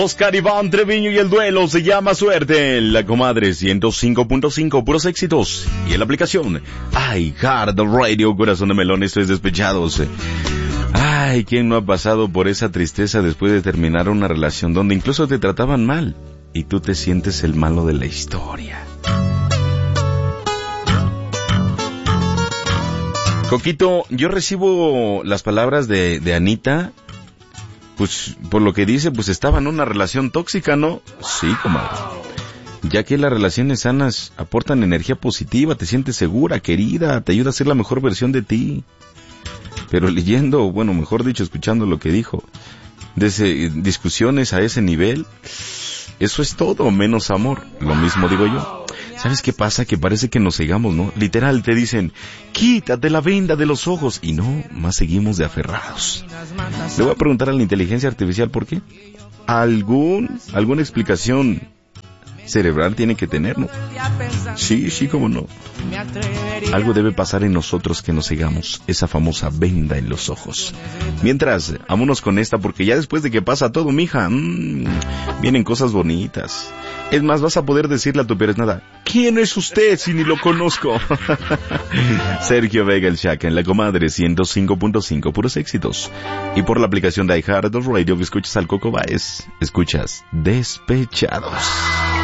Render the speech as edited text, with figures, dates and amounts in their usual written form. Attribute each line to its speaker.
Speaker 1: Oscar Iván Treviño y el duelo se llama Suerte. La Comadre 105.5, puros éxitos. Y en la aplicación iHeartRadio, corazón de melón, esto es Despechados. Ay, ¿quién no ha pasado por esa tristeza después de terminar una relación donde incluso te trataban mal y tú te sientes el malo de la historia? Coquito, yo recibo las palabras de Anita. Pues, por lo que dice, pues estaba en una relación tóxica, ¿no? Sí, comadre. Ya que las relaciones sanas aportan energía positiva, te sientes segura, querida, te ayuda a ser la mejor versión de ti. Pero leyendo, bueno, mejor dicho, escuchando lo que dijo, discusiones a ese nivel, eso es todo, menos amor. Lo mismo digo yo. ¿Sabes qué pasa? Que parece que nos cegamos, ¿no? Literal, te dicen, quítate la venda de los ojos. Y no, más seguimos de aferrados. Le voy a preguntar a la inteligencia artificial por qué. ¿Alguna explicación cerebral tiene que tener, no? Sí, cómo no. Algo debe pasar en nosotros que nos cegamos, esa famosa venda en los ojos. Mientras, vámonos con esta, porque ya después de que pasa todo, mija, vienen cosas bonitas. Es más, vas a poder decirle a tu pereznada, ¿quién es usted si ni lo conozco? Sergio Vega, el Shaka, en La Comadre 105.5, puros éxitos. Y por la aplicación de iHeartRadio que escuchas al Coco Baez, escuchas Despechados.